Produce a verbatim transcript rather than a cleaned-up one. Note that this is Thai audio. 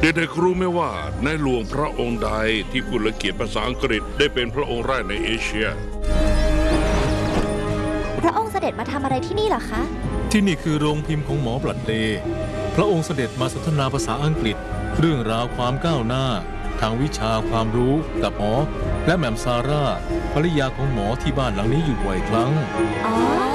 เด็กๆรู้ไหมว่าในหลวงพระองค์ใดที่พูดและเขียนภาษาอังกฤษได้เป็นพระองค์แรกในเอเชียพระองค์เสด็จมาทำอะไรที่นี่เหรอคะที่นี่คือโรงพิมพ์ของหมอบลัดเลย์พระองค์เสด็จมาสนทนาภาษาอังกฤษเรื่องราวความก้าวหน้าทางวิชาความรู้กับหมอและแหม่มซาร่าภริยาของหมอที่บ้านหลังนี้อยู่บ่อยครั้งอ๋อ